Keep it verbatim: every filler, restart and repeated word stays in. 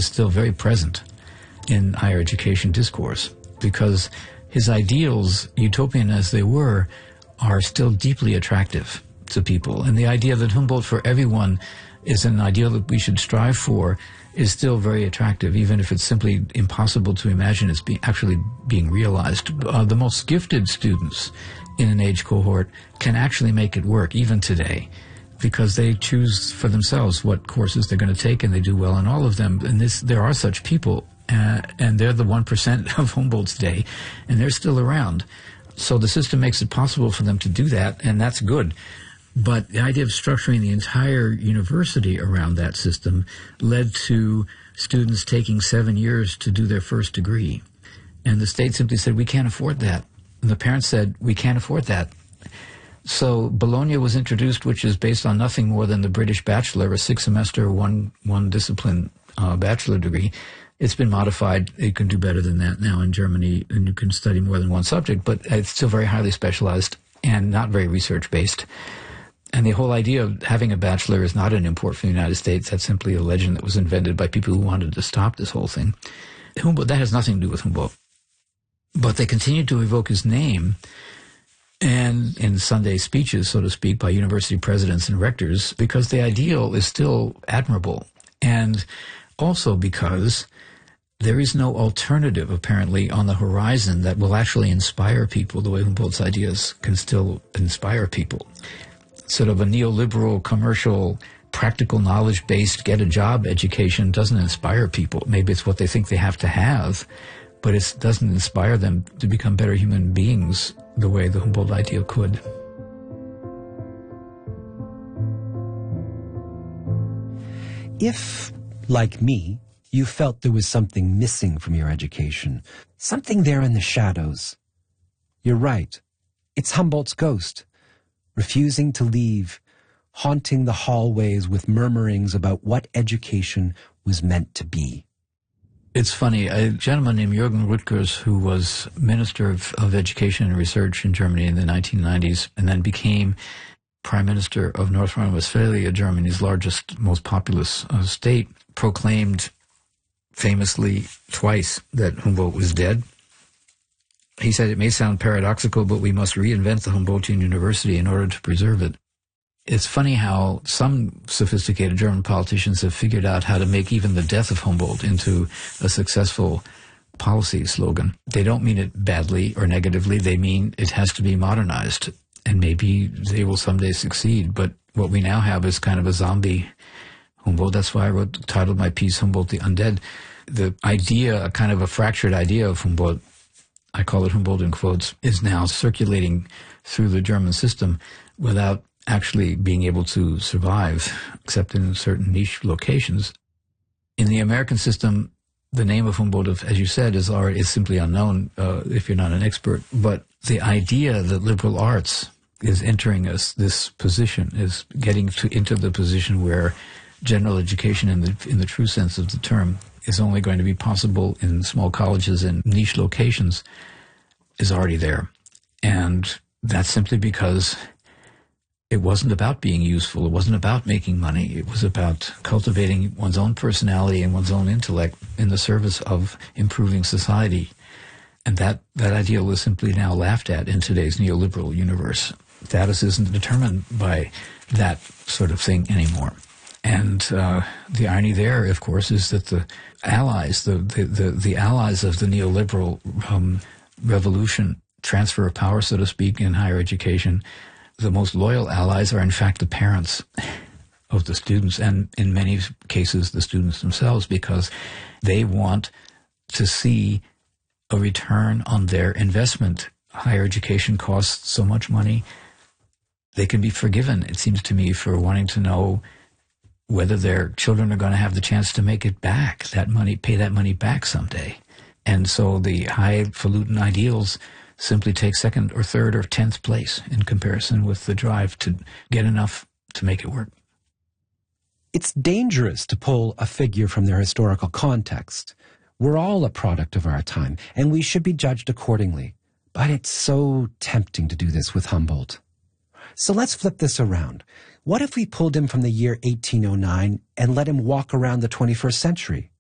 is still very present in higher education discourse, because his ideals, utopian as they were, are still deeply attractive to people. And the idea that Humboldt for everyone is an ideal that we should strive for is still very attractive, even if it's simply impossible to imagine it's be actually being realized. Uh, the most gifted students in an age cohort can actually make it work, even today, because they choose for themselves what courses they're going to take, and they do well in all of them. And this, there are such people, uh, and they're the one percent of Humboldt's day, and they're still around. So the system makes it possible for them to do that, and that's good. But the idea of structuring the entire university around that system led to students taking seven years to do their first degree. And the state simply said, we can't afford that. And the parents said, we can't afford that. So Bologna was introduced, which is based on nothing more than the British bachelor, a six-semester, one, one discipline uh, bachelor degree. It's been modified. It can do better than that now in Germany, and you can study more than one subject, but it's still very highly specialized and not very research-based. And the whole idea of having a bachelor is not an import from the United States. That's simply a legend that was invented by people who wanted to stop this whole thing. Humboldt, that has nothing to do with Humboldt. But they continued to evoke his name, and in Sunday speeches, so to speak, by university presidents and rectors, because the ideal is still admirable. And also because there is no alternative, apparently, on the horizon that will actually inspire people the way Humboldt's ideas can still inspire people. Sort of a neoliberal, commercial, practical knowledge-based get-a-job education doesn't inspire people. Maybe it's what they think they have to have, but it doesn't inspire them to become better human beings the way the Humboldt ideal could. If, like me, you felt there was something missing from your education, something there in the shadows, you're right. It's Humboldt's ghost, refusing to leave, haunting the hallways with murmurings about what education was meant to be. It's funny, a gentleman named Jürgen Rüttgers, who was Minister of, of Education and Research in Germany in the nineteen nineties, and then became Prime Minister of North Rhine-Westphalia, Germany's largest, most populous uh, state, proclaimed famously twice that Humboldt was dead. He said, it may sound paradoxical, but we must reinvent the Humboldtian University in order to preserve it. It's funny how some sophisticated German politicians have figured out how to make even the death of Humboldt into a successful policy slogan. They don't mean it badly or negatively. They mean it has to be modernized, and maybe they will someday succeed. But what we now have is kind of a zombie Humboldt. That's why I wrote, titled my piece, Humboldt the Undead. The idea, a kind of a fractured idea of Humboldt, I call it Humboldt in quotes, is now circulating through the German system without actually being able to survive, except in certain niche locations. In the American system, the name of Humboldt, as you said, is already is simply unknown uh, if you're not an expert. But the idea that liberal arts is entering us this position, is getting to into the position where general education in the in the true sense of the term is only going to be possible in small colleges and niche locations, is already there. And that's simply because it wasn't about being useful. It wasn't about making money. It was about cultivating one's own personality and one's own intellect in the service of improving society. And that, that ideal is simply now laughed at in today's neoliberal universe. Status isn't determined by that sort of thing anymore. And uh, the irony there, of course, is that the allies, the, the, the, the allies of the neoliberal um, revolution, transfer of power, so to speak, in higher education, the most loyal allies are, in fact, the parents of the students, and in many cases, the students themselves, because they want to see a return on their investment. Higher education costs so much money. They can be forgiven, it seems to me, for wanting to know whether their children are going to have the chance to make it back, that money, pay that money back someday. And so the highfalutin ideals simply take second or third or tenth place in comparison with the drive to get enough to make it work. It's dangerous to pull a figure from their historical context. We're all a product of our time, and we should be judged accordingly. But it's so tempting to do this with Humboldt. So let's flip this around. What if we pulled him from the year eighteen oh nine and let him walk around the twenty-first century?